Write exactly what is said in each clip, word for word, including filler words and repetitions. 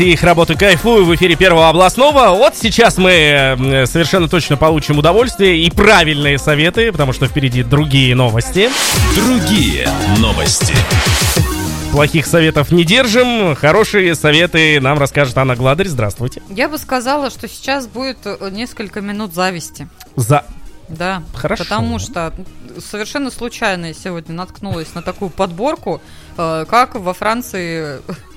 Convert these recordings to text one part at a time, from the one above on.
Их работы кайфую в эфире Первого областного. Вот сейчас мы совершенно точно получим удовольствие и правильные советы, потому что впереди другие новости. Другие новости. Плохих советов не держим. Хорошие советы нам расскажет Анна Гладырь. Здравствуйте. Я бы сказала, что сейчас будет несколько минут зависти. За... Да, Хорошо. Потому что совершенно случайно я сегодня наткнулась на такую подборку, как во Франции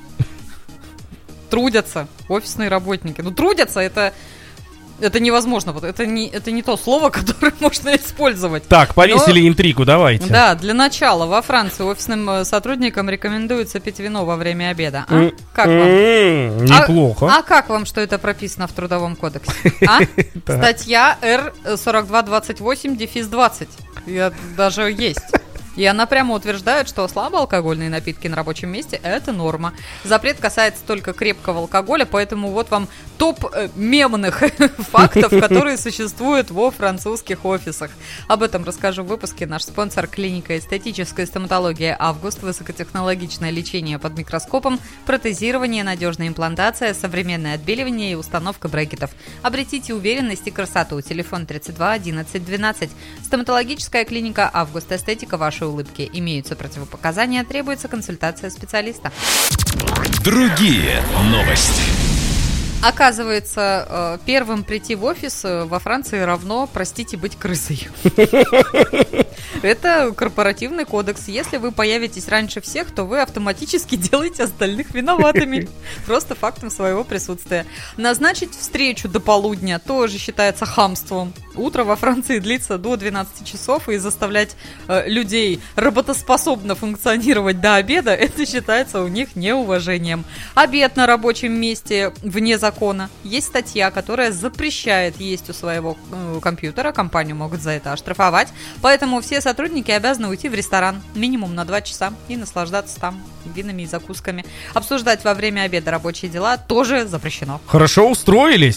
трудятся офисные работники. Ну, трудятся, это... Это невозможно, это не, это не то слово, которое можно использовать. Так, повесили Но, интригу, давайте. Да, для начала во Франции офисным сотрудникам рекомендуется пить вино во время обеда. А? Mm, Как вам? Mm, неплохо. А, а как вам, что это прописано в Трудовом кодексе? А? Статья Р сорок два двадцать восемь дефис двадцать. Я даже есть. И она прямо утверждает, что слабоалкогольные напитки на рабочем месте – это норма. Запрет касается только крепкого алкоголя, поэтому вот вам топ мемных фактов, которые существуют во французских офисах. Об этом расскажу в выпуске. Наш спонсор – клиника эстетической стоматологии «Август», высокотехнологичное лечение под микроскопом, протезирование, надежная имплантация, современное отбеливание и установка брекетов. Обретите уверенность и красоту. Телефон тридцать два одиннадцать двенадцать. Стоматологическая клиника «Август», эстетика вашей улыбки. Имеются противопоказания, требуется консультация специалиста. Другие новости. Оказывается, первым прийти в офис во Франции равно, простите, быть крысой. Это корпоративный кодекс. Если вы появитесь раньше всех, то вы автоматически делаете остальных виноватыми. Просто фактом своего присутствия. Назначить встречу до полудня тоже считается хамством. Утро во Франции длится до двенадцати часов, и заставлять э, людей работоспособно функционировать до обеда, это считается у них неуважением. Обед на рабочем месте вне закона. Есть статья, которая запрещает есть у своего э, компьютера. Компанию могут за это оштрафовать. Поэтому все сотрудники обязаны уйти в ресторан минимум на два часа и наслаждаться там винами и закусками. Обсуждать во время обеда рабочие дела тоже запрещено. Хорошо устроились.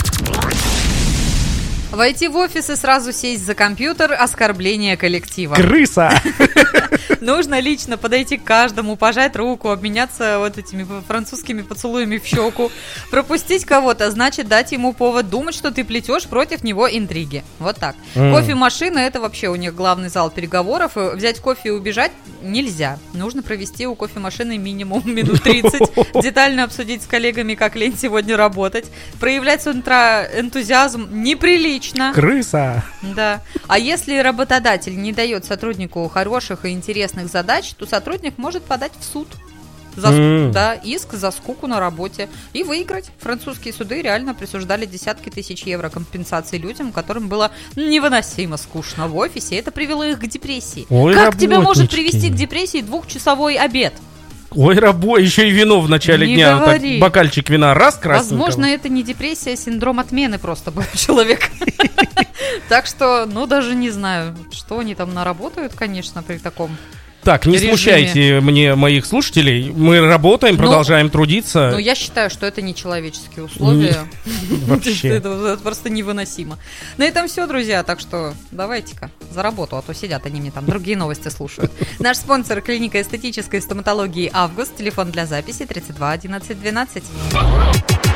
Войти в офис и сразу сесть за компьютер – оскорбление коллектива. Крыса! Нужно лично подойти к каждому, пожать руку, обменяться вот этими французскими поцелуями в щеку. Пропустить кого-то, значит дать ему повод думать, что ты плетешь против него интриги. Вот так. Mm. Кофемашина – это вообще у них главный зал переговоров. Взять кофе и убежать нельзя. Нужно провести у кофемашины минимум минут тридцать. Детально обсудить с коллегами, как лень сегодня работать. Проявлять с утра энтузиазм неприлично. Крыса. Да. А если работодатель не дает сотруднику хороших и интересных задач, то сотрудник может подать в суд. За, mm. да, иск за скуку на работе и выиграть. Французские суды реально присуждали десятки тысяч евро компенсации людям, которым было невыносимо скучно в офисе. Это привело их к депрессии. Ой, как работнички. тебя может привести к депрессии двухчасовой обед? Ой, рабо, еще и вино в начале не дня. Так, говори. бокальчик вина раз красненького. Возможно, это не депрессия, а синдром отмены просто был человек. Так что, ну, даже не знаю, что они там наработают, конечно, при таком. Так, не режиме. смущайте мне моих слушателей. Мы работаем, продолжаем ну, трудиться. Ну, я считаю, что это не человеческие условия. Вообще. Это просто невыносимо. На этом все, друзья. Так что давайте-ка за работу, а то сидят они мне там, другие новости слушают. Наш спонсор — клиника эстетической стоматологии «Август». Телефон для записи тридцать два одиннадцать двенадцать.